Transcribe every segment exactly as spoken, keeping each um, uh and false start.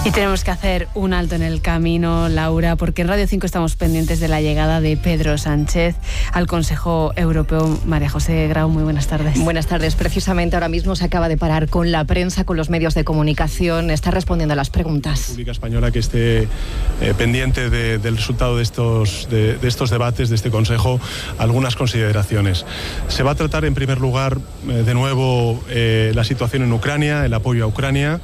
Y tenemos que hacer un alto en el camino, Laura, porque en Radio cinco estamos pendientes de la llegada de Pedro Sánchez al Consejo Europeo. María José Grau, muy buenas tardes. Buenas tardes. Precisamente ahora mismo se acaba de parar con la prensa, con los medios de comunicación. Está respondiendo a las preguntas. La República Española que esté eh, pendiente de, del resultado de estos, de, de estos debates, de este Consejo, algunas consideraciones. Se va a tratar, en primer lugar, eh, de nuevo, eh, la situación en Ucrania, el apoyo a Ucrania.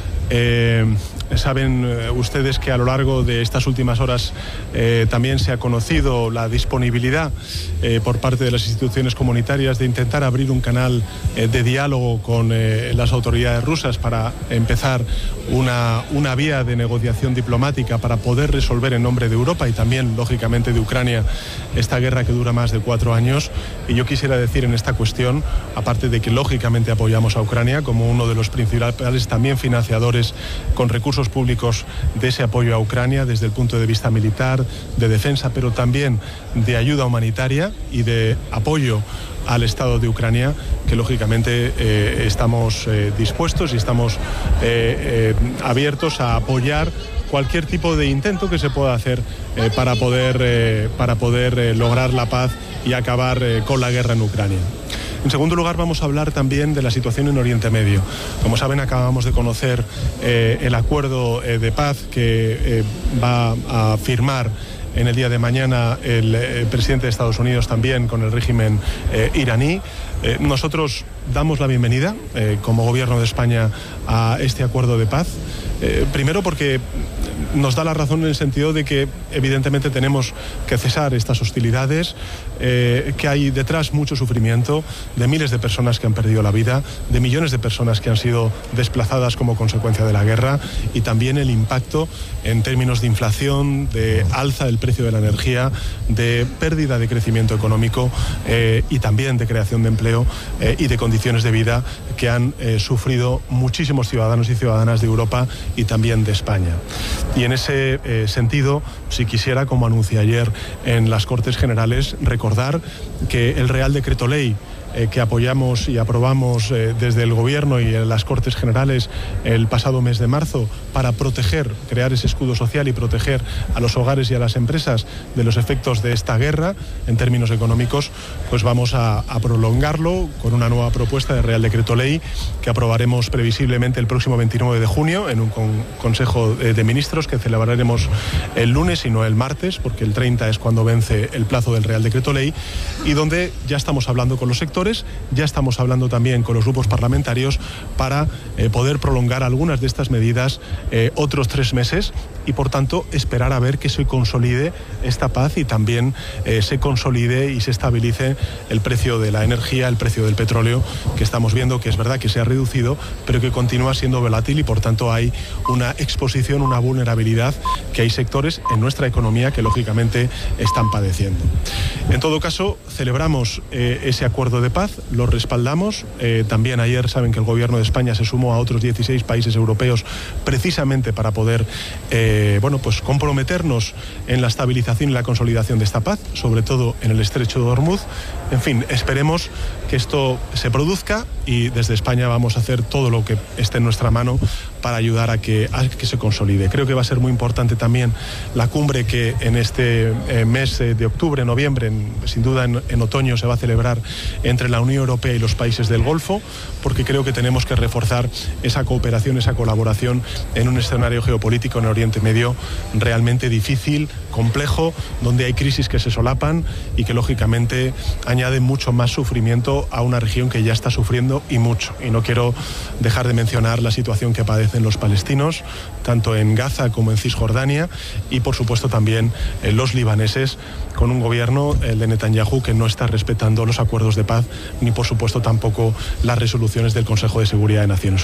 Eh, saben eh, ustedes que a lo largo de estas últimas horas eh, también se ha conocido la disponibilidad eh, por parte de las instituciones comunitarias de intentar abrir un canal eh, de diálogo con eh, las autoridades rusas para empezar una, una vía de negociación diplomática para poder resolver en nombre de Europa y también, lógicamente, de Ucrania esta guerra que dura más de cuatro años. Y yo quisiera decir en esta cuestión, aparte de que lógicamente apoyamos a Ucrania como uno de los principales también financiadores con recursos públicos de ese apoyo a Ucrania desde el punto de vista militar, de defensa, pero también de ayuda humanitaria y de apoyo al Estado de Ucrania, que lógicamente eh, estamos eh, dispuestos y estamos eh, eh, abiertos a apoyar cualquier tipo de intento que se pueda hacer eh, para poder, eh, para poder eh, lograr la paz y acabar eh, con la guerra en Ucrania. En segundo lugar, vamos a hablar también de la situación en Oriente Medio. Como saben, acabamos de conocer eh, el acuerdo eh, de paz que eh, va a firmar en el día de mañana el eh, presidente de Estados Unidos también con el régimen eh, iraní. Eh, nosotros damos la bienvenida eh, como Gobierno de España a este acuerdo de paz. Eh, primero porque nos da la razón en el sentido de que evidentemente tenemos que cesar estas hostilidades, eh, que hay detrás mucho sufrimiento de miles de personas que han perdido la vida, de millones de personas que han sido desplazadas como consecuencia de la guerra y también el impacto en términos de inflación, de alza del precio de la energía, de pérdida de crecimiento económico eh, y también de creación de empleo eh, y de condiciones de vida que han eh, sufrido muchísimos ciudadanos y ciudadanas de Europa y también de España. Y en ese eh, sentido, si quisiera, como anuncié ayer en las Cortes Generales, recordar que el Real Decreto Ley eh, que apoyamos y aprobamos eh, desde el Gobierno y en las Cortes Generales el pasado mes de marzo para proteger, crear ese escudo social y proteger a los hogares y a las empresas de los efectos de esta guerra en términos económicos, pues vamos a, a prolongarlo con una nueva propuesta de Real Decreto Ley que aprobaremos previsiblemente el próximo veintinueve de junio en un con, Consejo de, de Ministros que celebraremos el lunes y no el martes, porque el treinta es cuando vence el plazo del Real Decreto Ley, y donde ya estamos hablando con los sectores, ya estamos hablando también con los grupos parlamentarios para eh, poder prolongar algunas de estas medidas eh, otros tres meses y, por tanto, esperar a ver que se consolide esta paz y también eh, se consolide y se estabilice el precio de la energía, el precio del petróleo, que estamos viendo que es verdad que se ha reducido, pero que continúa siendo volátil y, por tanto, hay una exposición, una vulnerabilidad que hay sectores en nuestra economía que, lógicamente, están padeciendo. En todo caso, celebramos eh, ese acuerdo de paz, lo respaldamos. Eh, también ayer saben que el Gobierno de España se sumó a otros dieciséis países europeos precisamente para poder eh, bueno, pues comprometernos en la estabilización y la consolidación de esta paz, sobre todo en el Estrecho de Hormuz. En fin, esperemos que esto se produzca y desde España vamos a hacer todo lo que esté en nuestra mano para ayudar a que, a que se consolide. Creo que va a ser muy importante también la cumbre que en este eh, mes de octubre, noviembre, en, sin duda en, en otoño se va a celebrar entre la Unión Europea y los países del Golfo, porque creo que tenemos que reforzar esa cooperación, esa colaboración en un escenario geopolítico en Oriente Medio realmente difícil, complejo, donde hay crisis que se solapan y que lógicamente añaden mucho más sufrimiento a una región que ya está sufriendo y mucho. Y no quiero dejar de mencionar la situación que padecen los palestinos, tanto en Gaza como en Cisjordania, y por supuesto también eh, los libaneses, con un gobierno, el de Netanyahu, que no está respetando los acuerdos de paz, ni por supuesto tampoco las resoluciones del Consejo de Seguridad de Naciones Unidas.